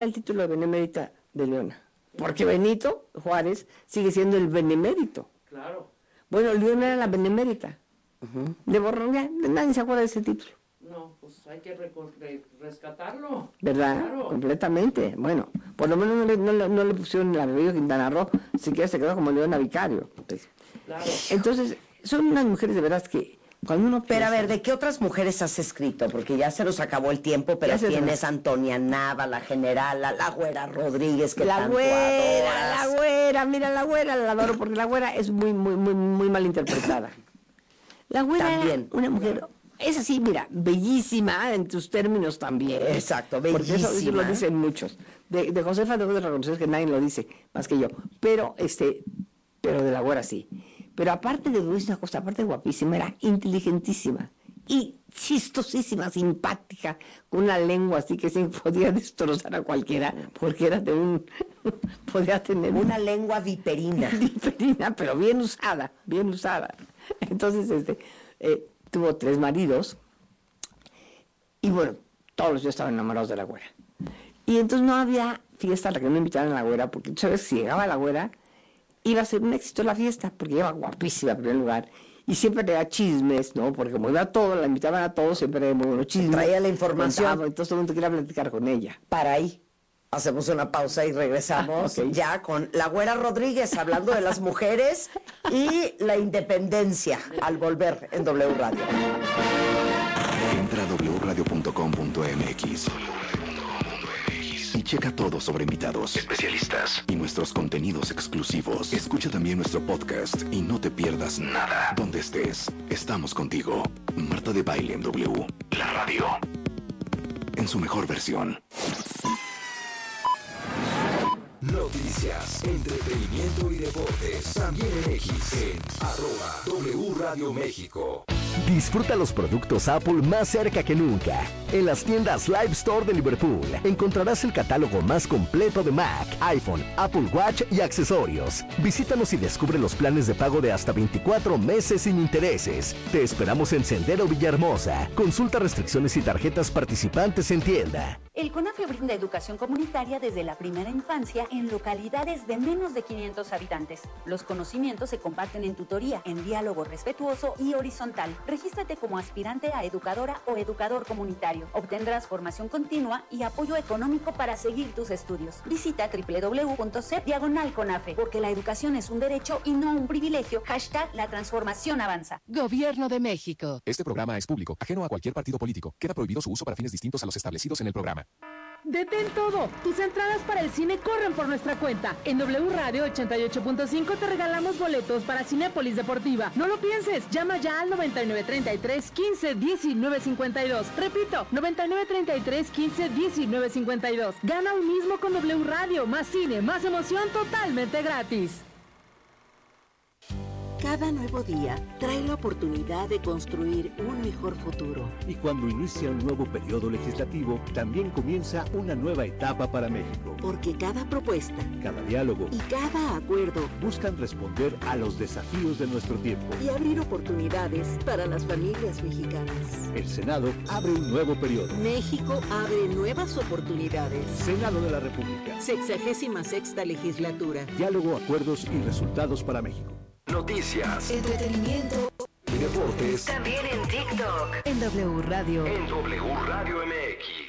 el título de benemérita de Leona, porque Benito Juárez sigue siendo el benemérito. Claro. Bueno, Leona era la benemérita. De Borrón, ya nadie se acuerda de ese título. No, pues hay que rescatarlo. ¿Verdad? Claro. Completamente. Bueno, por lo menos no le pusieron el apellido Quintana Roo, siquiera se quedó como Leona Vicario. Pues. Claro. Entonces, son unas mujeres de veras que cuando uno Pero piensa, a ver, ¿de qué otras mujeres has escrito? Porque ya se nos acabó el tiempo, pero tienes Antonia Nava, la generala, la Güera Rodríguez, que tanto adoras. La Güera, mira, la Güera la adoro porque la Güera es muy mal interpretada. La Güera También. Era una mujer, es así, mira, bellísima en tus términos también. Exacto, porque bellísima. eso lo dicen muchos. De Josefa debo de reconocer que nadie lo dice, más que yo. Pero de la Güera sí. Pero aparte de una cosa, aparte de guapísima, era inteligentísima y chistosísima, simpática, con una lengua así que se podía destrozar a cualquiera, porque era podía tener una lengua viperina. Viperina, pero bien usada, bien usada. Entonces, tuvo 3 maridos y bueno, todos los días estaban enamorados de la Güera. Y entonces no había fiesta a la que no invitaran a la Güera, porque tú sabes, si llegaba la Güera, iba a ser un éxito la fiesta, porque iba guapísima en primer lugar, y siempre tenía chismes, ¿no? Porque como iba a todo, la invitaban a todos, siempre era muy buenos chismes. Traía la información. Contaba, entonces todo el mundo quería platicar con ella. Para ahí, hacemos una pausa y regresamos ya con la Güera Rodríguez, hablando de las mujeres y la independencia, al volver en W Radio. Entra a wradio.com.mx y checa todo sobre invitados, especialistas y nuestros contenidos exclusivos. Escucha también nuestro podcast y no te pierdas nada. Donde estés, estamos contigo. Marta de Baile en W, la radio, en su mejor versión. Noticias, entretenimiento y deportes. También en X, en @W Radio México. Disfruta los productos Apple más cerca que nunca. En las tiendas Live Store de Liverpool encontrarás el catálogo más completo de Mac, iPhone, Apple Watch y accesorios. Visítanos y descubre los planes de pago de hasta 24 meses sin intereses. Te esperamos en Sendero Villahermosa. Consulta restricciones y tarjetas participantes en tienda. El CONAFE brinda educación comunitaria desde la primera infancia en localidades de menos de 500 habitantes. Los conocimientos se comparten en tutoría, en diálogo respetuoso y horizontal. Regístrate como aspirante a educadora o educador comunitario. Obtendrás formación continua y apoyo económico para seguir tus estudios. Visita www.cep/CONAFE, porque la educación es un derecho y no un privilegio. #La transformación avanza. Gobierno de México. Este programa es público, ajeno a cualquier partido político. Queda prohibido su uso para fines distintos a los establecidos en el programa. Detén todo. Tus entradas para el cine corren por nuestra cuenta. En W Radio 88.5 te regalamos boletos para Cinépolis Deportiva. No lo pienses. Llama ya al 9933 15 19 52. Repito, 9933 15 19 52. Gana hoy mismo con W Radio. Más cine, más emoción, totalmente gratis. Cada nuevo día trae la oportunidad de construir un mejor futuro. Y cuando inicia un nuevo periodo legislativo, también comienza una nueva etapa para México. Porque cada propuesta, cada diálogo y cada acuerdo buscan responder a los desafíos de nuestro tiempo y abrir oportunidades para las familias mexicanas. El Senado abre un nuevo periodo. México abre nuevas oportunidades. Senado de la República. 66ª legislatura. Diálogo, acuerdos y resultados para México. Noticias, entretenimiento y deportes. También en TikTok. En W Radio. En W Radio MX.